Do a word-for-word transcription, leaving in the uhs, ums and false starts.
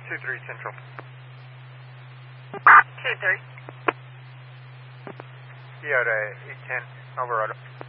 two three Central. two three. Yoda eight ten, Alvarado.